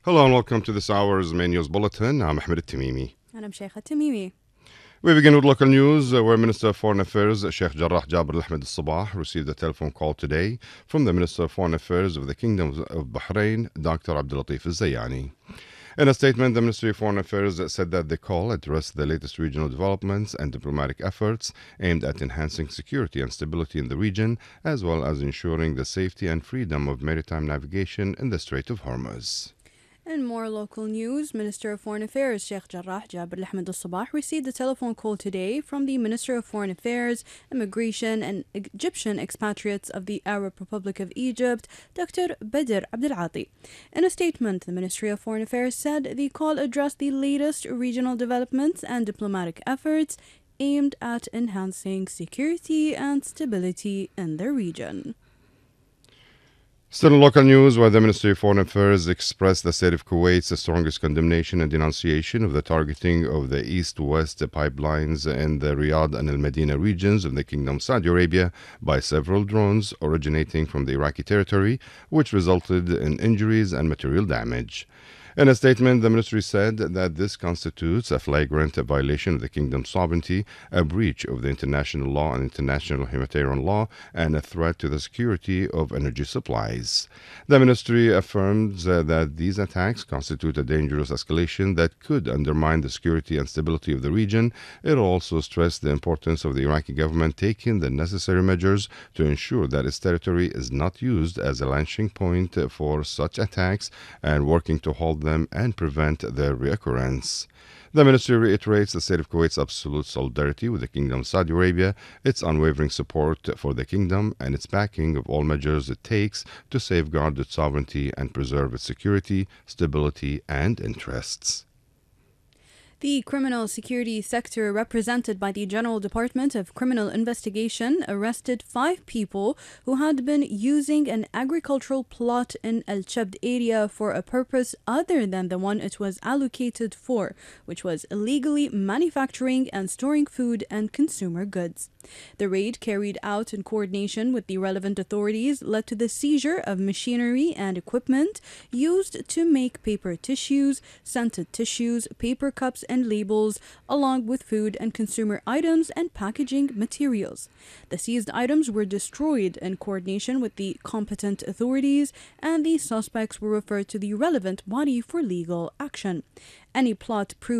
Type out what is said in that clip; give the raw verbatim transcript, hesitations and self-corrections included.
Hello and welcome to this hour's main news bulletin. I'm Ahmed Tamimi. And I'm Sheikha Tamimi. We begin with local news, uh, where Minister of Foreign Affairs Sheikh Jarrah Jabir Al-Ahmed Al-Sabah received a telephone call today from the Minister of Foreign Affairs of the Kingdom of Bahrain, Doctor Abdul Latif Al-Zayani. In a statement, the Ministry of Foreign Affairs said that the call addressed the latest regional developments and diplomatic efforts aimed at enhancing security and stability in the region, as well as ensuring the safety and freedom of maritime navigation in the Strait of Hormuz. In more local news, Minister of Foreign Affairs Sheikh Jarrah Jabir Al-Ahmed Al-Sabah received a telephone call today from the Minister of Foreign Affairs, Immigration and Egyptian Expatriates of the Arab Republic of Egypt, Doctor Badr Abdel Ati. In a statement, the Ministry of Foreign Affairs said the call addressed the latest regional developments and diplomatic efforts aimed at enhancing security and stability in the region. Still in local news, where the Ministry of Foreign Affairs expressed the state of Kuwait's strongest condemnation and denunciation of the targeting of the east-west pipelines in the Riyadh and Al-Medina regions of the Kingdom of Saudi Arabia by several drones originating from the Iraqi territory, which resulted in injuries and material damage. In a statement, the ministry said that this constitutes a flagrant violation of the kingdom's sovereignty, a breach of the international law and international humanitarian law, and a threat to the security of energy supplies. The ministry affirms uh, that these attacks constitute a dangerous escalation that could undermine the security and stability of the region. It also stressed the importance of the Iraqi government taking the necessary measures to ensure that its territory is not used as a launching point for such attacks and working to halt them and prevent their reoccurrence. The ministry reiterates the state of Kuwait's absolute solidarity with the Kingdom of Saudi Arabia, its unwavering support for the kingdom, and its backing of all measures it takes to safeguard its sovereignty and preserve its security, stability, and interests. The criminal security sector, represented by the General Department of Criminal Investigation, arrested five people who had been using an agricultural plot in Al Chabd area for a purpose other than the one it was allocated for, which was illegally manufacturing and storing food and consumer goods. The raid, carried out in coordination with the relevant authorities, led to the seizure of machinery and equipment used to make paper tissues, scented tissues, paper cups, and labels, along with food and consumer items and packaging materials. The seized items were destroyed in coordination with the competent authorities, and the suspects were referred to the relevant body for legal action. Any plot proved